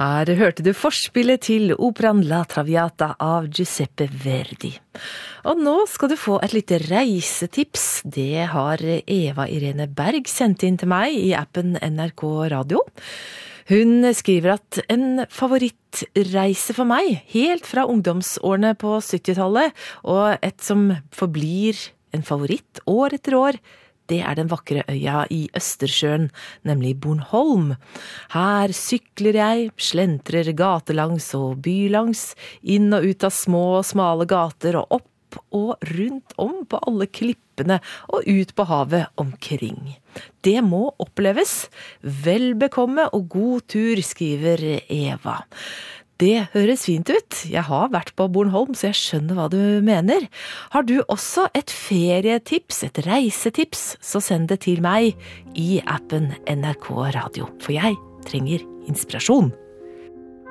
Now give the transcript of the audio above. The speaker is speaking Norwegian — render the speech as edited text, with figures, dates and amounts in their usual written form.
Her hørte du forspillet til operaen La Traviata av Giuseppe Verdi. Og nå skal du få et lite reisetips. Det har Eva Irene Berg sendt inn til meg i appen NRK Radio. Hun skriver at en favorittreise for meg, helt fra ungdomsårene på 70-tallet, og et som forblir en favoritt år etter år, det er den vakre øya i Østersjøen, nemlig Bornholm. Her sykler jeg, slentrer gatelangs og bylangs, inn og ut av små og smale gater og opp og rundt om på alle klippene og ut på havet omkring. Det må oppleves. Vel bekomme og god tur, skriver Eva. Det høres fint ut. Jeg har vært på Bornholm, så jeg skjønner hva du mener. Har du også et ferietips, et reisetips, så send det til meg i appen NRK Radio, for jeg trenger inspirasjon.